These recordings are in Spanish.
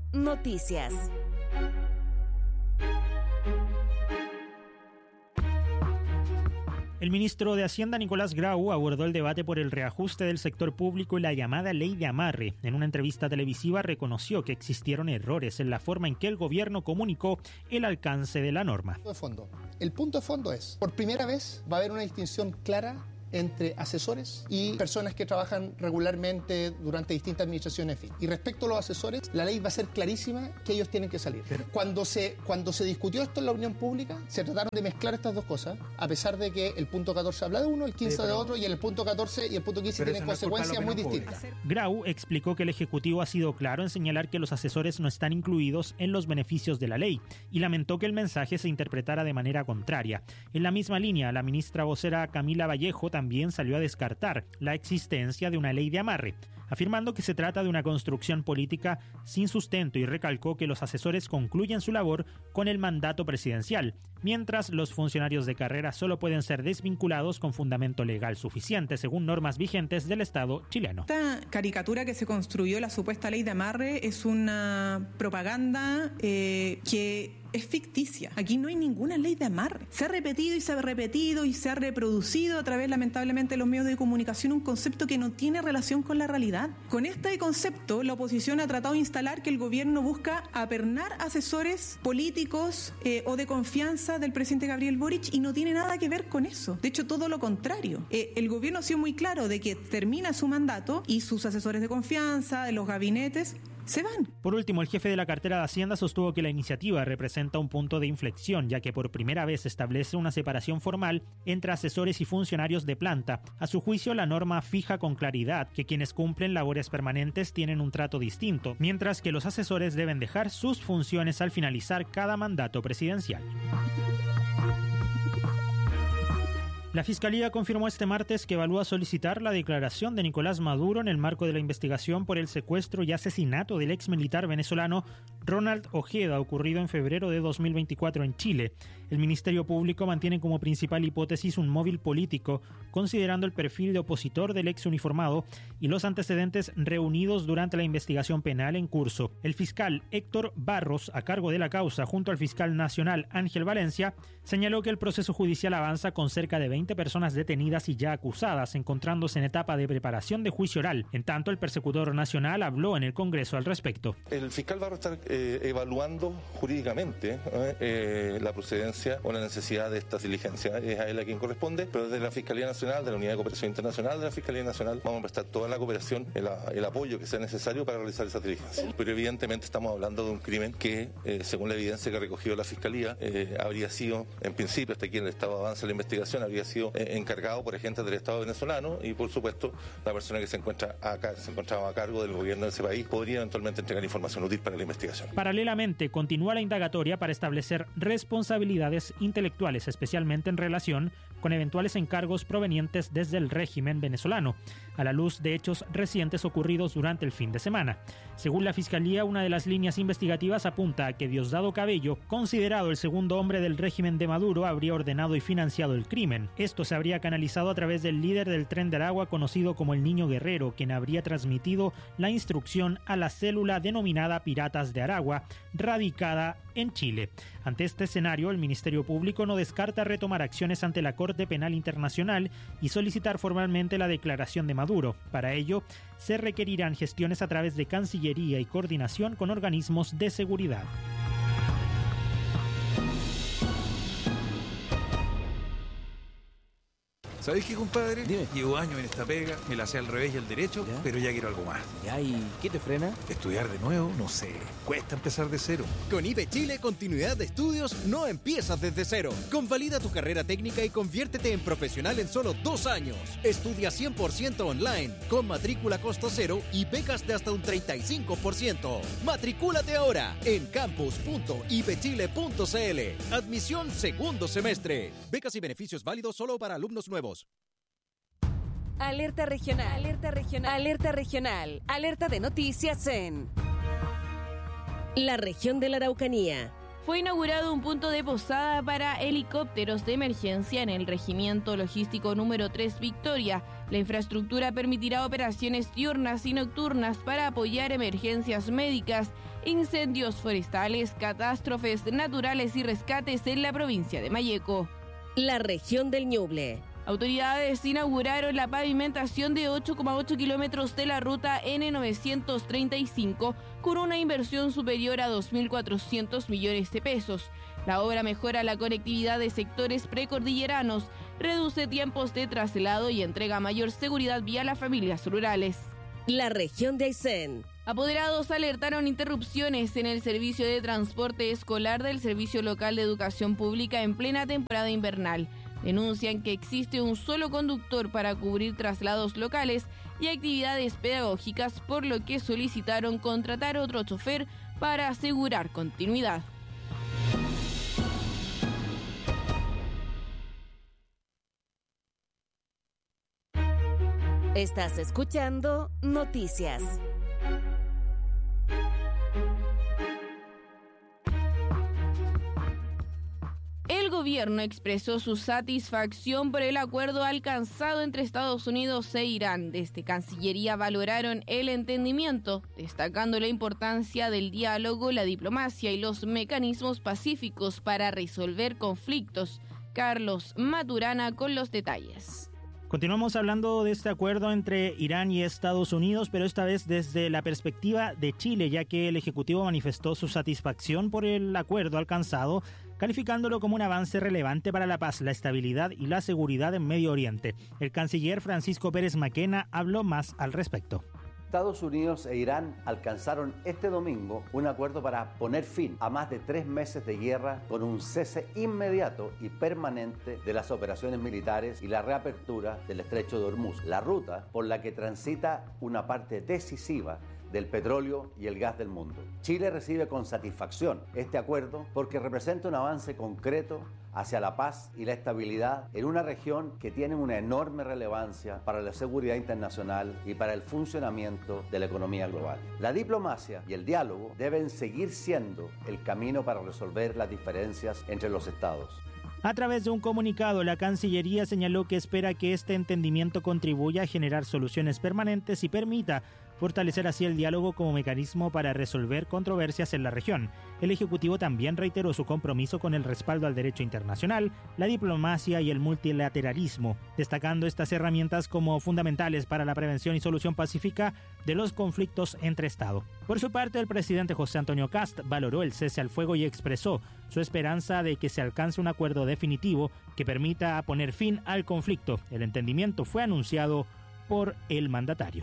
Noticias. El ministro de Hacienda, Nicolás Grau, abordó el debate por el reajuste del sector público y la llamada ley de amarre. En una entrevista televisiva reconoció que existieron errores en la forma en que el gobierno comunicó el alcance de la norma. El punto de fondo es, por primera vez va a haber una distinción clara entre asesores y personas que trabajan regularmente durante distintas administraciones. Y respecto a los asesores, la ley va a ser clarísima que ellos tienen que salir. Cuando se discutió esto en la opinión pública, se trataron de mezclar estas dos cosas, a pesar de que el punto 14 habla de uno, el 15 de otro, y el punto 14 y el punto 15 tienen consecuencias muy distintas. Grau explicó que el Ejecutivo ha sido claro en señalar que los asesores no están incluidos en los beneficios de la ley, y lamentó que el mensaje se interpretara de manera contraria. En la misma línea, la ministra vocera Camila Vallejo también salió a descartar la existencia de una ley de amarre, afirmando que se trata de una construcción política sin sustento, y recalcó que los asesores concluyen su labor con el mandato presidencial, mientras los funcionarios de carrera solo pueden ser desvinculados con fundamento legal suficiente, según normas vigentes del Estado chileno. Esta caricatura que se construyó, la supuesta ley de amarre, es una propaganda que es ficticia. Aquí no hay ninguna ley de amarre. Se ha repetido y se ha repetido y se ha reproducido a través, lamentablemente, de los medios de comunicación un concepto que no tiene relación con la realidad. Con este concepto, la oposición ha tratado de instalar que el gobierno busca apernar asesores políticos o de confianza del presidente Gabriel Boric, y no tiene nada que ver con eso. De hecho, todo lo contrario. El gobierno ha sido muy claro de que termina su mandato y sus asesores de confianza, de los gabinetes, se van. Por último, el jefe de la cartera de Hacienda sostuvo que la iniciativa representa un punto de inflexión, ya que por primera vez establece una separación formal entre asesores y funcionarios de planta. A su juicio, la norma fija con claridad que quienes cumplen labores permanentes tienen un trato distinto, mientras que los asesores deben dejar sus funciones al finalizar cada mandato presidencial. La Fiscalía confirmó este martes que evalúa solicitar la declaración de Nicolás Maduro en el marco de la investigación por el secuestro y asesinato del ex militar venezolano Ronald Ojeda, ocurrido en febrero de 2024 en Chile. El Ministerio Público mantiene como principal hipótesis un móvil político, considerando el perfil de opositor del ex uniformado y los antecedentes reunidos durante la investigación penal en curso. El fiscal Héctor Barros, a cargo de la causa, junto al fiscal nacional Ángel Valencia, señaló que el proceso judicial avanza con cerca de 20 personas detenidas y ya acusadas, encontrándose en etapa de preparación de juicio oral. En tanto, el persecutor nacional habló en el Congreso al respecto. El fiscal Barros está evaluando jurídicamente la procedencia o la necesidad de estas diligencias. Es a él a quien corresponde, pero desde la Fiscalía Nacional, de la Unidad de Cooperación Internacional de la Fiscalía Nacional, vamos a prestar toda la cooperación, el apoyo que sea necesario para realizar esas diligencias. Pero evidentemente estamos hablando de un crimen que, según la evidencia que ha recogido la Fiscalía, habría sido, en principio, hasta aquí en el estado de avance de la investigación, habría sido encargado por agentes del Estado venezolano, y por supuesto la persona que se encontraba a cargo del gobierno de ese país podría eventualmente entregar información útil para la investigación. Paralelamente, continúa la indagatoria para establecer responsabilidades intelectuales, especialmente en relación con eventuales encargos provenientes desde el régimen venezolano, a la luz de hechos recientes ocurridos durante el fin de semana. Según la Fiscalía, una de las líneas investigativas apunta a que Diosdado Cabello, considerado el segundo hombre del régimen de Maduro, habría ordenado y financiado el crimen. Esto se habría canalizado a través del líder del Tren de Aragua, conocido como el Niño Guerrero, quien habría transmitido la instrucción a la célula denominada Piratas de Aragua, radicada en Chile. Ante este escenario, el Ministerio Público no descarta retomar acciones ante la Corte Penal Internacional y solicitar formalmente la declaración de Maduro. Para ello, se requerirán gestiones a través de Cancillería y coordinación con organismos de seguridad. ¿Sabés qué, compadre? Dime. Llevo años en esta pega, me la sé al revés y al derecho, ¿Ya? pero ya quiero algo más. Ya, ¿y qué te frena? Estudiar de nuevo, no sé, cuesta empezar de cero. Con IBE Chile, continuidad de estudios no empiezas desde cero. Convalida tu carrera técnica y conviértete en profesional en solo 2 años. Estudia 100% online, con matrícula costo cero y becas de hasta un 35%. Matricúlate ahora en campus.ibechile.cl. Admisión segundo semestre. Becas y beneficios válidos solo para alumnos nuevos. Alerta regional, alerta regional, alerta regional, alerta de noticias en la región de la Araucanía. Fue inaugurado un punto de posada para helicópteros de emergencia en el Regimiento Logístico número 3 Victoria. La infraestructura permitirá operaciones diurnas y nocturnas para apoyar emergencias médicas incendios forestales, catástrofes naturales y rescates en la provincia de Malleco. La región del Ñuble. Autoridades inauguraron la pavimentación de 8,8 kilómetros de la ruta N935 con una inversión superior a 2.400 millones de pesos. La obra mejora la conectividad de sectores precordilleranos, reduce tiempos de traslado y entrega mayor seguridad vial a familias rurales. La región de Aysén. Apoderados alertaron interrupciones en el servicio de transporte escolar del Servicio Local de Educación Pública en plena temporada invernal. Denuncian que existe un solo conductor para cubrir traslados locales y actividades pedagógicas, por lo que solicitaron contratar otro chofer para asegurar continuidad. Estás escuchando Noticias. El gobierno expresó su satisfacción por el acuerdo alcanzado entre Estados Unidos e Irán. Desde Cancillería valoraron el entendimiento, destacando la importancia del diálogo, la diplomacia y los mecanismos pacíficos para resolver conflictos. Carlos Maturana con los detalles. Continuamos hablando de este acuerdo entre Irán y Estados Unidos, pero esta vez desde la perspectiva de Chile, ya que el Ejecutivo manifestó su satisfacción por el acuerdo alcanzado, calificándolo como un avance relevante para la paz, la estabilidad y la seguridad en Medio Oriente. El canciller Francisco Pérez Maquena habló más al respecto. Estados Unidos e Irán alcanzaron este domingo un acuerdo para poner fin a más de 3 meses de guerra con un cese inmediato y permanente de las operaciones militares y la reapertura del estrecho de Hormuz, la ruta por la que transita una parte decisiva del petróleo y el gas del mundo. Chile recibe con satisfacción este acuerdo porque representa un avance concreto hacia la paz y la estabilidad en una región que tiene una enorme relevancia para la seguridad internacional y para el funcionamiento de la economía global. La diplomacia y el diálogo deben seguir siendo el camino para resolver las diferencias entre los estados. A través de un comunicado, la Cancillería señaló que espera que este entendimiento contribuya a generar soluciones permanentes y permita fortalecer así el diálogo como mecanismo para resolver controversias en la región. El Ejecutivo también reiteró su compromiso con el respaldo al derecho internacional, la diplomacia y el multilateralismo, destacando estas herramientas como fundamentales para la prevención y solución pacífica de los conflictos entre Estados. Por su parte, el presidente José Antonio Kast valoró el cese al fuego y expresó su esperanza de que se alcance un acuerdo definitivo que permita poner fin al conflicto. El entendimiento fue anunciado por el mandatario.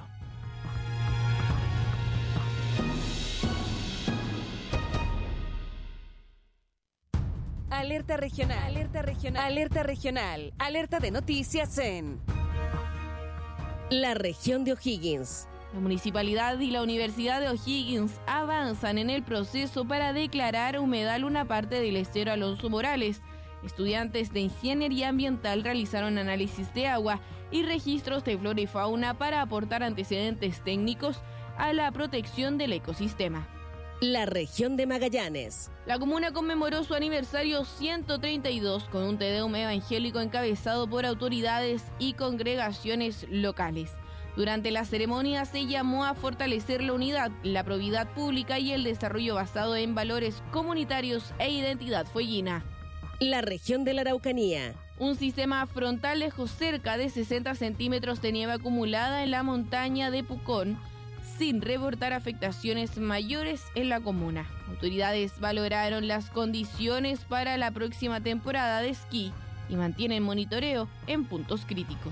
Alerta regional, alerta regional, alerta regional, alerta de noticias en la región de O'Higgins. La municipalidad y la Universidad de O'Higgins avanzan en el proceso para declarar humedal una parte del estero Alonso Morales. Estudiantes de Ingeniería Ambiental realizaron análisis de agua y registros de flora y fauna para aportar antecedentes técnicos a la protección del ecosistema. La región de Magallanes. La comuna conmemoró su aniversario 132 con un Te Deum evangélico encabezado por autoridades y congregaciones locales. Durante la ceremonia se llamó a fortalecer la unidad, la probidad pública y el desarrollo basado en valores comunitarios e identidad fueguina. La región de la Araucanía. Un sistema frontal dejó cerca de 60 centímetros de nieve acumulada en la montaña de Pucón, sin reportar afectaciones mayores en la comuna. Autoridades valoraron las condiciones para la próxima temporada de esquí y mantienen monitoreo en puntos críticos.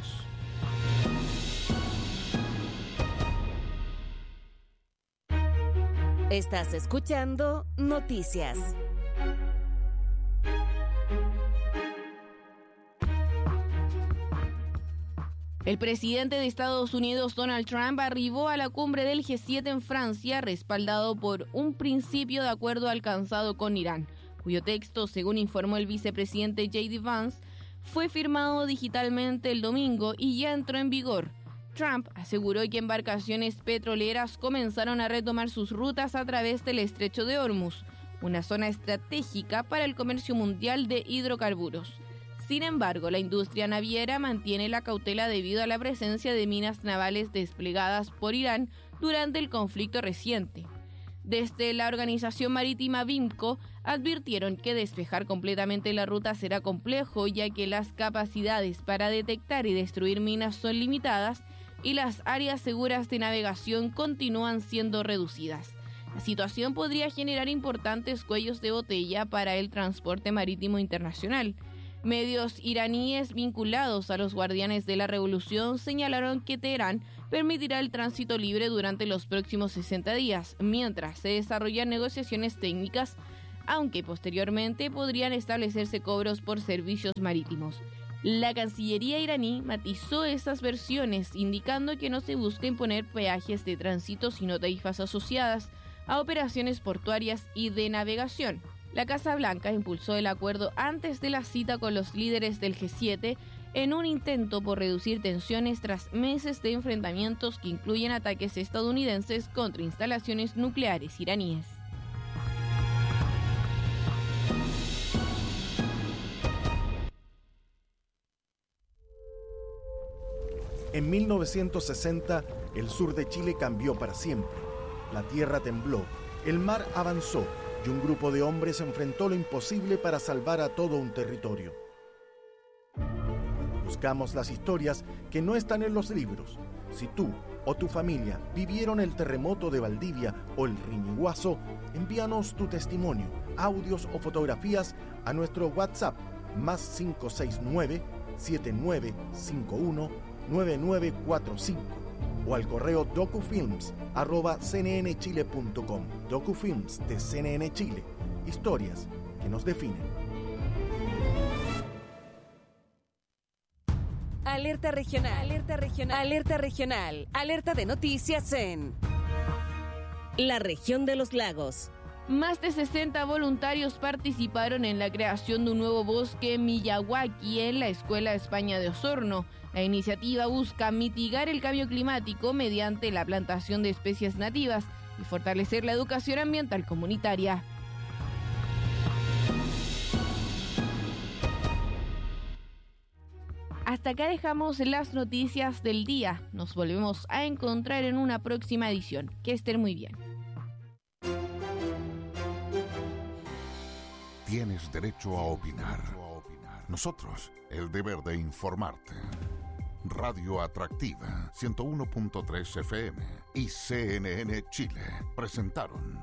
Estás escuchando Noticias. El presidente de Estados Unidos, Donald Trump, arribó a la cumbre del G7 en Francia, respaldado por un principio de acuerdo alcanzado con Irán, cuyo texto, según informó el vicepresidente J.D. Vance, fue firmado digitalmente el domingo y ya entró en vigor. Trump aseguró que embarcaciones petroleras comenzaron a retomar sus rutas a través del estrecho de Hormuz, una zona estratégica para el comercio mundial de hidrocarburos. Sin embargo, la industria naviera mantiene la cautela debido a la presencia de minas navales desplegadas por Irán durante el conflicto reciente. Desde la organización marítima BIMCO advirtieron que despejar completamente la ruta será complejo, ya que las capacidades para detectar y destruir minas son limitadas y las áreas seguras de navegación continúan siendo reducidas. La situación podría generar importantes cuellos de botella para el transporte marítimo internacional. Medios iraníes vinculados a los guardianes de la revolución señalaron que Teherán permitirá el tránsito libre durante los próximos 60 días, mientras se desarrollan negociaciones técnicas, aunque posteriormente podrían establecerse cobros por servicios marítimos. La Cancillería iraní matizó estas versiones, indicando que no se busca imponer peajes de tránsito, sino tarifas asociadas a operaciones portuarias y de navegación. La Casa Blanca impulsó el acuerdo antes de la cita con los líderes del G7 en un intento por reducir tensiones tras meses de enfrentamientos que incluyen ataques estadounidenses contra instalaciones nucleares iraníes. En 1960, el sur de Chile cambió para siempre. La tierra tembló, el mar avanzó y un grupo de hombres enfrentó lo imposible para salvar a todo un territorio. Buscamos las historias que no están en los libros. Si tú o tu familia vivieron el terremoto de Valdivia o el Riñiguazo, envíanos tu testimonio, audios o fotografías a nuestro WhatsApp +569 7951 9945 o al correo docufilms@cnnchile.com. Docufilms de CNN Chile. Historias que nos definen. Alerta regional, alerta regional, alerta regional, alerta de noticias en la región de los lagos. Más de 60 voluntarios participaron en la creación de un nuevo bosque Miyawaki en la Escuela España de Osorno. La iniciativa busca mitigar el cambio climático mediante la plantación de especies nativas y fortalecer la educación ambiental comunitaria. Hasta acá dejamos las noticias del día. Nos volvemos a encontrar en una próxima edición. Que estén muy bien. Tienes derecho a opinar. Nosotros, el deber de informarte. Radio Atractiva 101.3 FM y CNN Chile presentaron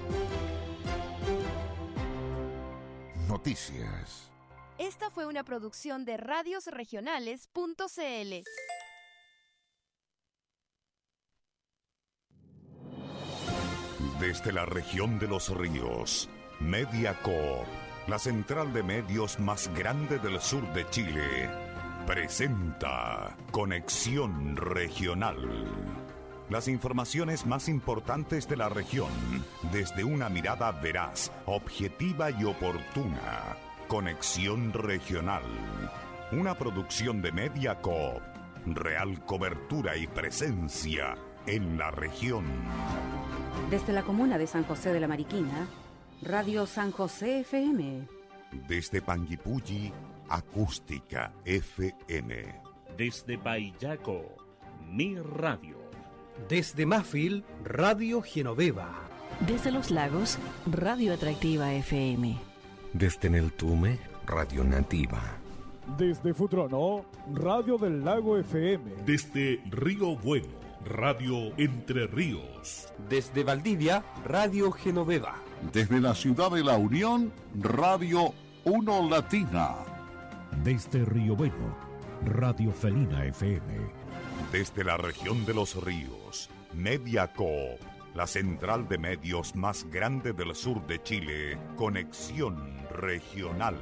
Noticias. Esta fue una producción de radiosregionales.cl. Desde la región de los ríos, Mediacorp, la central de medios más grande del sur de Chile, presenta Conexión Regional. Las informaciones más importantes de la región, desde una mirada veraz, objetiva y oportuna. Conexión Regional, una producción de Mediacorp, real cobertura y presencia en la región. Desde la comuna de San José de la Mariquina, Radio San José FM. Desde Panguipulli, Acústica FM. Desde Payaco, Mi Radio. Desde Mafil, Radio Genoveva. Desde Los Lagos, Radio Atractiva FM. Desde Neltume, Radio Nativa. Desde Futrono, Radio del Lago FM. Desde Río Bueno, Radio Entre Ríos. Desde Valdivia, Radio Genoveva. Desde la ciudad de La Unión, Radio Uno Latina. Desde Río Bueno, Radio Felina FM. Desde la región de los ríos, Mediacorp, la central de medios más grande del sur de Chile, Conexión Regional.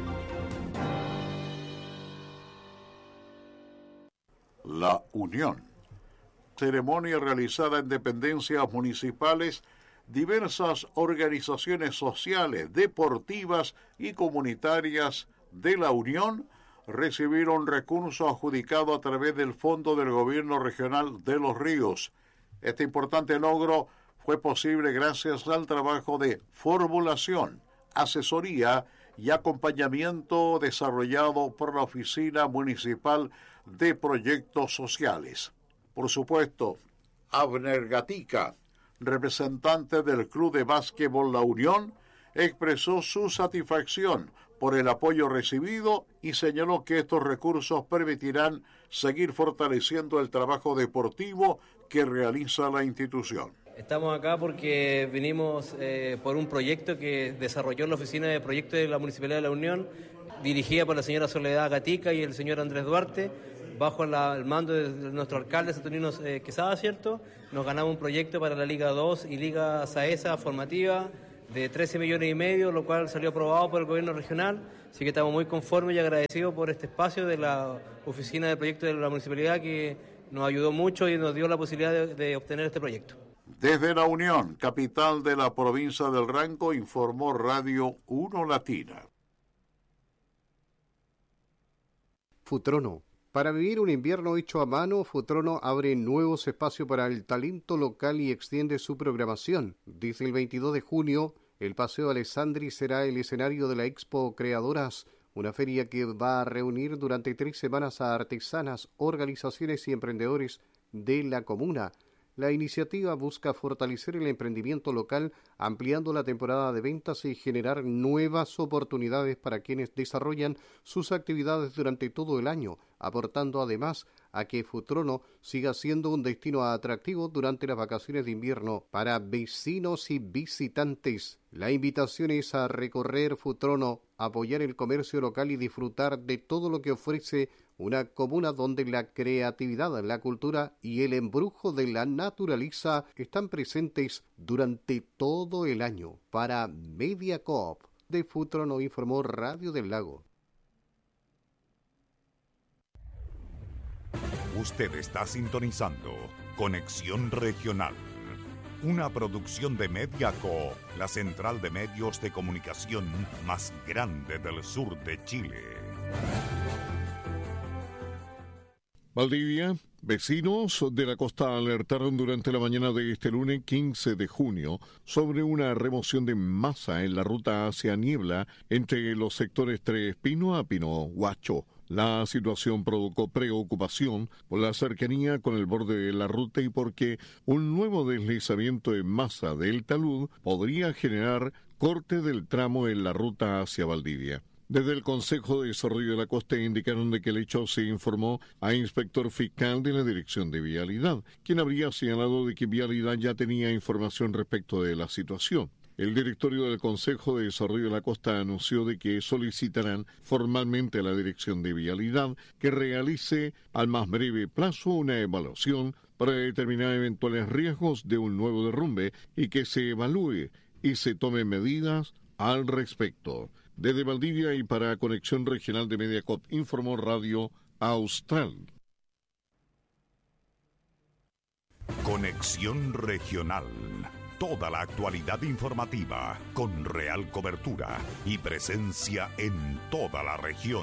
La Unión. Ceremonia realizada en dependencias municipales, diversas organizaciones sociales, deportivas y comunitarias de La Unión recibieron recursos adjudicados a través del Fondo del Gobierno Regional de Los Ríos. Este importante logro fue posible gracias al trabajo de formulación, asesoría y acompañamiento desarrollado por la Oficina Municipal de Proyectos Sociales. Por supuesto, Abner Gatica, representante del Club de Básquetbol La Unión, expresó su satisfacción por el apoyo recibido y señaló que estos recursos permitirán seguir fortaleciendo el trabajo deportivo que realiza la institución. Estamos acá porque vinimos por un proyecto que desarrolló la Oficina de Proyectos de la Municipalidad de La Unión, dirigida por la señora Soledad Gatica y el señor Andrés Duarte, bajo el mando de nuestro alcalde Saturnino Quesada, ¿cierto? Nos ganamos un proyecto para la Liga 2 y Liga SAESA formativa de 13 millones y medio, lo cual salió aprobado por el gobierno regional, así que estamos muy conformes y agradecidos por este espacio de la Oficina de Proyectos de la Municipalidad que nos ayudó mucho y nos dio la posibilidad de obtener este proyecto. Desde La Unión, capital de la provincia del Ranco, informó Radio 1 Latina. Futrono. Para vivir un invierno hecho a mano, Futrono abre nuevos espacios para el talento local y extiende su programación. Desde el 22 de junio, el Paseo Alessandri será el escenario de la Expo Creadoras, una feria que va a reunir durante 3 semanas a artesanas, organizaciones y emprendedores de la comuna. La iniciativa busca fortalecer el emprendimiento local, ampliando la temporada de ventas y generar nuevas oportunidades para quienes desarrollan sus actividades durante todo el año, aportando además a que Futrono siga siendo un destino atractivo durante las vacaciones de invierno para vecinos y visitantes. La invitación es a recorrer Futrono, apoyar el comercio local y disfrutar de todo lo que ofrece una comuna donde la creatividad, la cultura y el embrujo de la naturaleza están presentes durante todo el año. Para Mediacoop de Futrono informó Radio del Lago. Usted está sintonizando Conexión Regional, una producción de Mediacoop, la central de medios de comunicación más grande del sur de Chile. Valdivia, vecinos de la costa alertaron durante la mañana de este lunes 15 de junio sobre una remoción de masa en la ruta hacia Niebla entre los sectores Tres Pino a Pino Huacho. La situación provocó preocupación por la cercanía con el borde de la ruta y porque un nuevo deslizamiento en masa del talud podría generar corte del tramo en la ruta hacia Valdivia. Desde el Consejo de Desarrollo de la Costa indicaron de que el hecho se informó a inspector fiscal de la Dirección de Vialidad, quien habría señalado de que Vialidad ya tenía información respecto de la situación. El directorio del Consejo de Desarrollo de la Costa anunció de que solicitarán formalmente a la Dirección de Vialidad que realice al más breve plazo una evaluación para determinar eventuales riesgos de un nuevo derrumbe y que se evalúe y se tomen medidas al respecto. Desde Valdivia y para Conexión Regional de Mediacoop informó Radio Austral. Conexión Regional. Toda la actualidad informativa con real cobertura y presencia en toda la región.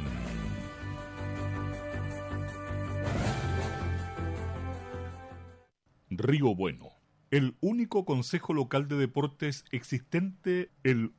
Río Bueno, el único consejo local de deportes existente, en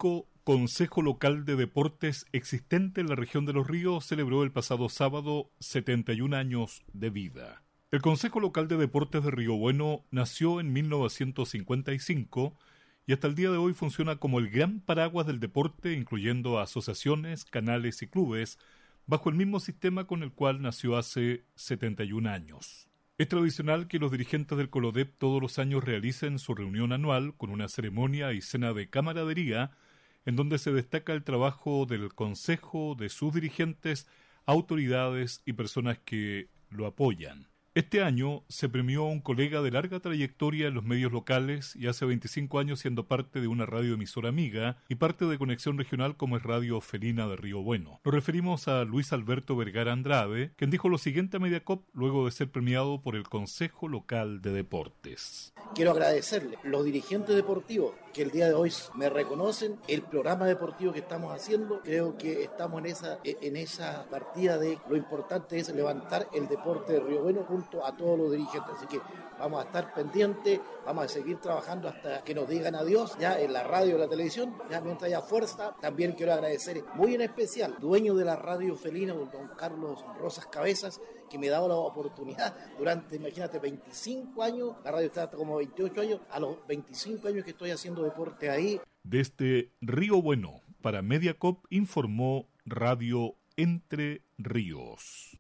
la región de Los Ríos celebró el pasado sábado 71 años de vida. El Consejo Local de Deportes de Río Bueno nació en 1955 y hasta el día de hoy funciona como el gran paraguas del deporte, incluyendo asociaciones, canales y clubes, bajo el mismo sistema con el cual nació hace 71 años. Es tradicional que los dirigentes del Colodep todos los años realicen su reunión anual con una ceremonia y cena de camaradería en donde se destaca el trabajo del Consejo, de sus dirigentes, autoridades y personas que lo apoyan. Este año se premió a un colega de larga trayectoria en los medios locales y hace 25 años siendo parte de una radioemisora amiga y parte de Conexión Regional como es Radio Felina de Río Bueno. Nos referimos a Luis Alberto Vergara Andrade, quien dijo lo siguiente a Mediacoop luego de ser premiado por el Consejo Local de Deportes. Quiero agradecerle a los dirigentes deportivos que el día de hoy me reconocen el programa deportivo que estamos haciendo. Creo que estamos en esa partida de lo importante es levantar el deporte de Río Bueno junto a todos los dirigentes. Así que vamos a estar pendientes, vamos a seguir trabajando hasta que nos digan adiós, ya en la radio y la televisión, ya mientras haya fuerza. También quiero agradecer muy en especial, dueño de la radio felina, don Carlos Rosas Cabezas, que me ha dado la oportunidad durante, imagínate, 25 años, la radio está hasta como 28 años, a los 25 años que estoy haciendo deporte ahí. Desde Río Bueno, para Mediacop, informó Radio Entre Ríos.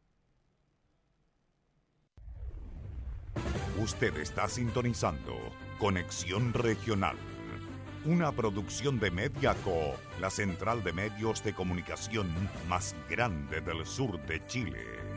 Usted está sintonizando Conexión Regional, una producción de Mediacop, la central de medios de comunicación más grande del sur de Chile.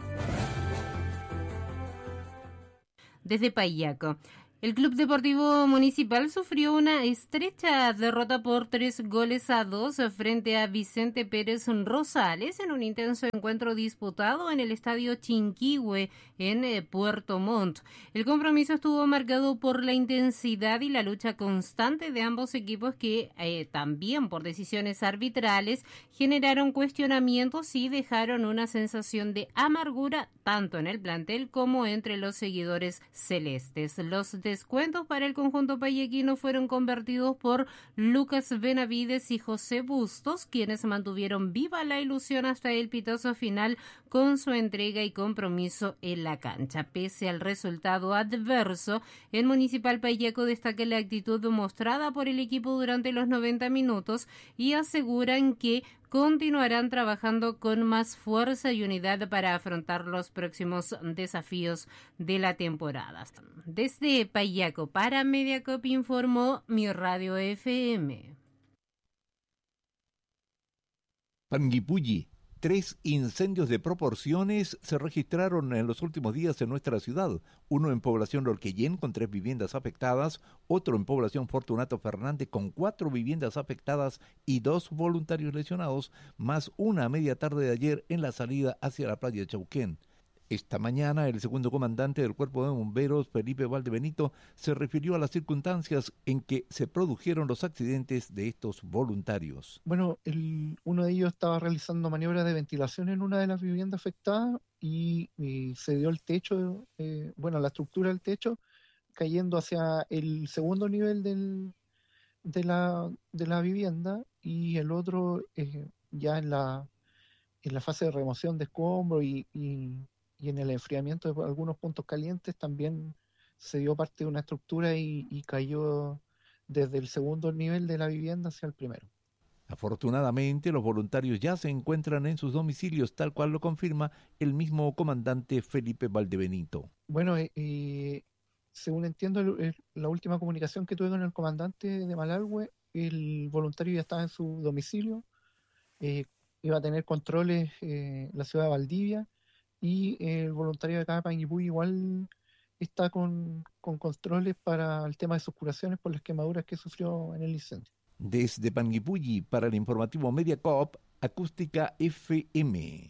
Desde Payaco, el Club Deportivo Municipal sufrió una estrecha derrota por 3-2 frente a Vicente Pérez Rosales en un intenso encuentro disputado en el Estadio Chinquihue en Puerto Montt. El compromiso estuvo marcado por la intensidad y la lucha constante de ambos equipos que también por decisiones arbitrales generaron cuestionamientos y dejaron una sensación de amargura tanto en el plantel como entre los seguidores celestes. Los descuentos para el conjunto payequino fueron convertidos por Lucas Benavides y José Bustos, quienes mantuvieron viva la ilusión hasta el pitazo final con su entrega y compromiso en la cancha. Pese al resultado adverso, el Municipal Payaco destaca la actitud mostrada por el equipo durante los 90 minutos y aseguran que continuarán trabajando con más fuerza y unidad para afrontar los próximos desafíos de la temporada. Desde Payaco para Mediacop informó Mi Radio FM. Panguipulli. 3 incendios de proporciones se registraron en los últimos días en nuestra ciudad. Uno en población Lorquellén con 3 viviendas afectadas, otro en población Fortunato Fernández con 4 viviendas afectadas y 2 voluntarios lesionados, más una a media tarde de ayer en la salida hacia la playa de Chauquén. Esta mañana, el segundo comandante del Cuerpo de Bomberos, Felipe Valdebenito, se refirió a las circunstancias en que se produjeron los accidentes de estos voluntarios. Bueno, uno de ellos estaba realizando maniobras de ventilación en una de las viviendas afectadas y se dio el techo, la estructura del techo, cayendo hacia el segundo nivel de la vivienda, y el otro ya en la fase de remoción de escombros y en el enfriamiento de algunos puntos calientes también se dio parte de una estructura y cayó desde el segundo nivel de la vivienda hacia el primero. Afortunadamente, los voluntarios ya se encuentran en sus domicilios, tal cual lo confirma el mismo comandante Felipe Valdebenito. Bueno, según entiendo, la última comunicación que tuve con el comandante de Malargüe, el voluntario ya estaba en su domicilio, iba a tener controles en la ciudad de Valdivia, y el voluntario de acá de Panguipulli igual está con controles para el tema de sus curaciones por las quemaduras que sufrió en el incendio. Desde Panguipulli, para el informativo Mediacop, Acústica FM.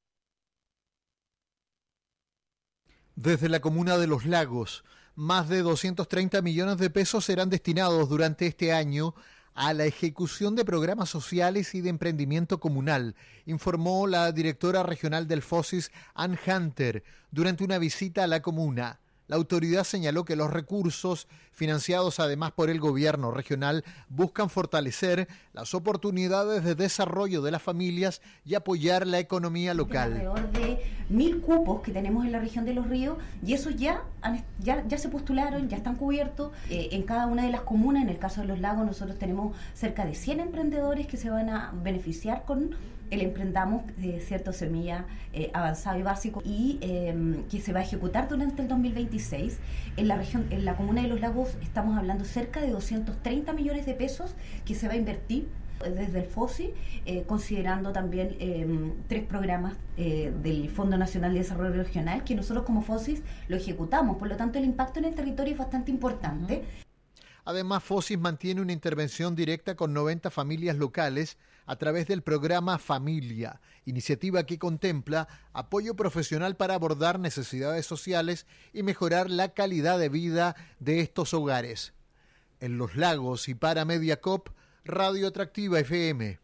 Desde la comuna de Los Lagos, más de 230 millones de pesos serán destinados durante este año a la ejecución de programas sociales y de emprendimiento comunal, informó la directora regional del FOSIS, Ann Hunter, durante una visita a la comuna. La autoridad señaló que los recursos, financiados además por el gobierno regional, buscan fortalecer las oportunidades de desarrollo de las familias y apoyar la economía local. Alrededor de 1.000 cupos que tenemos en la región de Los Ríos, y esos ya se postularon, ya están cubiertos en cada una de las comunas. En el caso de Los Lagos, nosotros tenemos cerca de 100 emprendedores que se van a beneficiar con el Emprendamos, semilla avanzado y básico, y que se va a ejecutar durante el 2026. En la comuna de Los Lagos estamos hablando cerca de 230 millones de pesos que se va a invertir desde el FOSI, considerando también 3 programas del Fondo Nacional de Desarrollo Regional que nosotros como FOSIS lo ejecutamos. Por lo tanto, el impacto en el territorio es bastante importante. Además, FOSIS mantiene una intervención directa con 90 familias locales a través del programa Familia, iniciativa que contempla apoyo profesional para abordar necesidades sociales y mejorar la calidad de vida de estos hogares. En Los Lagos y para Mediacop, Radio Atractiva FM.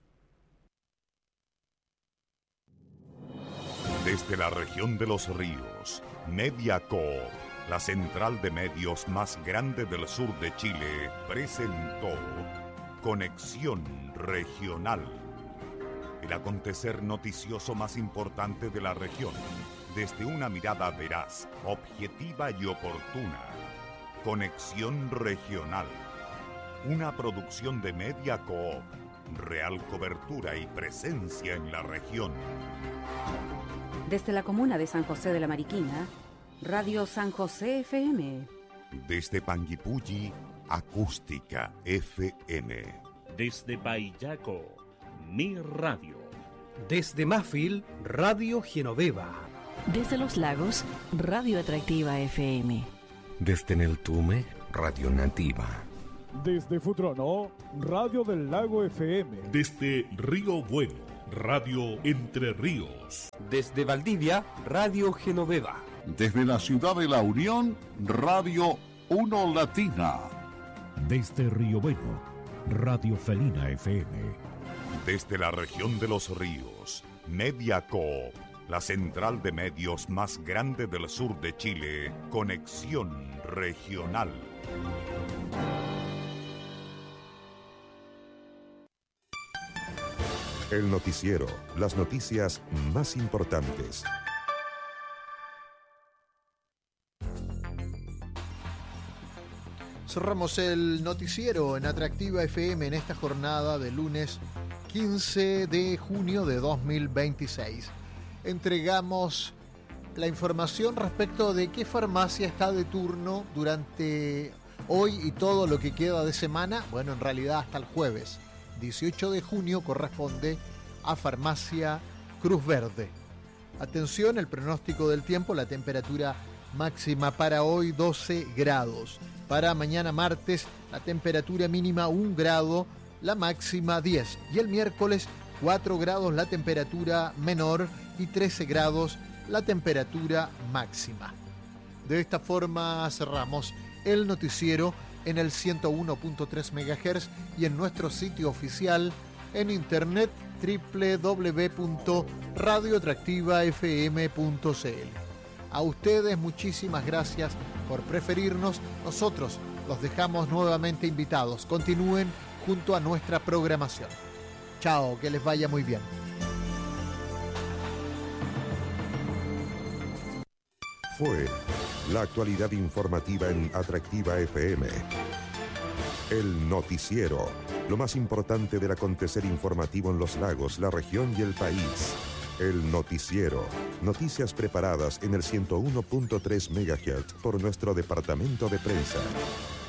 Desde la región de Los Ríos, Mediacop la central de medios más grande del sur de Chile, presentó Conexión Regional, el acontecer noticioso más importante de la región, desde una mirada veraz, objetiva y oportuna. Conexión Regional, una producción de Media Coop, real cobertura y presencia en la región. Desde la comuna de San José de la Mariquina, Radio San José FM. Desde Panguipulli, Acústica FM. Desde Paillaco, Mi Radio. Desde Mafil, Radio Genoveva. Desde Los Lagos, Radio Atractiva FM. Desde Neltume, Radio Nativa. Desde Futrono, Radio del Lago FM. Desde Río Bueno, Radio Entre Ríos. Desde Valdivia, Radio Genoveva. Desde la ciudad de La Unión, Radio Uno Latina. Desde Río Bueno, Radio Felina FM. Desde la región de los ríos, Media Coop, la central de medios más grande del sur de Chile, Conexión Regional. El noticiero, las noticias más importantes. Cerramos el noticiero en Atractiva FM en esta jornada de lunes 15 de junio de 2026. Entregamos la información respecto de qué farmacia está de turno durante hoy y todo lo que queda de semana. Bueno, en realidad hasta el jueves 18 de junio corresponde a Farmacia Cruz Verde. Atención, el pronóstico del tiempo, la temperatura máxima para hoy 12 grados. Para mañana martes, la temperatura mínima 1 grado, la máxima 10. Y el miércoles, 4 grados la temperatura menor y 13 grados la temperatura máxima. De esta forma cerramos el noticiero en el 101.3 MHz y en nuestro sitio oficial en internet www.radioatractivafm.cl. A ustedes muchísimas gracias por preferirnos. Nosotros los dejamos nuevamente invitados. Continúen junto a nuestra programación. Chao, que les vaya muy bien. Fue la actualidad informativa en Atractiva FM. El noticiero, lo más importante del acontecer informativo en los lagos, la región y el país. El noticiero, noticias preparadas en el 101.3 MHz por nuestro departamento de prensa.